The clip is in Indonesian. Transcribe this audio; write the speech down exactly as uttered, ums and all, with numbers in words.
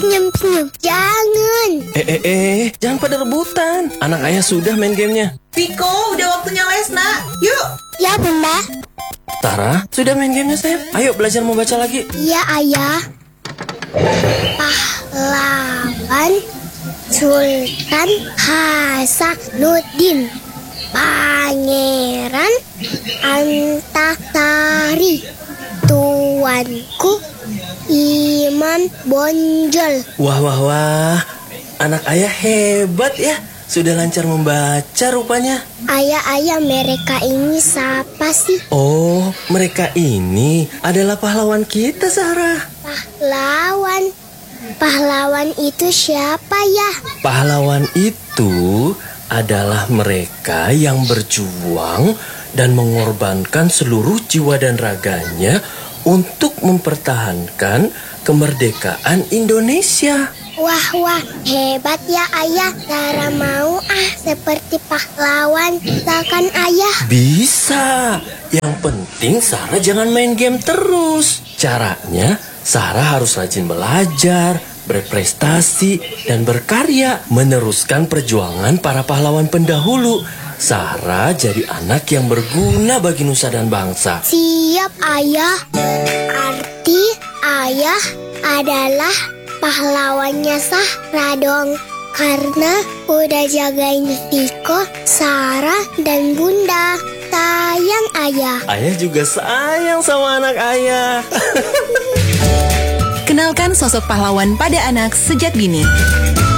Pinjam-pinjam. Jangan. Eh, eh, eh, jangan pada rebutan. Anak ayah sudah main gamenya. Viko, udah waktunya les, nak. Yuk. Ya, Bunda. Tara, sudah main gamenya, sayang? Ayo belajar membaca lagi. Iya, Ayah. Pahlawan Sultan Hasanuddin, Pangeran Antasari, tuanku Imam Bonjol. Wah, wah, wah. Anak ayah hebat ya. Sudah lancar membaca rupanya. Ayah-ayah, mereka ini siapa sih? Oh, mereka ini adalah pahlawan kita, Sarah. Pahlawan. Pahlawan itu siapa ya? Pahlawan itu adalah mereka yang berjuang dan mengorbankan seluruh jiwa dan raganya untuk mempertahankan kemerdekaan Indonesia. Wah, wah, hebat ya Ayah. Tara mau ah seperti pahlawan. Misalkan Ayah. Bisa. Yang penting Sarah jangan main game terus. Caranya, Sarah harus rajin belajar, berprestasi, dan berkarya, meneruskan perjuangan para pahlawan pendahulu. Sarah jadi anak yang berguna bagi nusa dan bangsa. Siap Ayah. Arti Ayah adalah pahlawannya Sarah dong. Karena udah jagain Viko, Sarah, dan Bunda. Sayang Ayah. Ayah juga sayang sama anak ayah. Kenalkan sosok pahlawan pada anak sejak dini.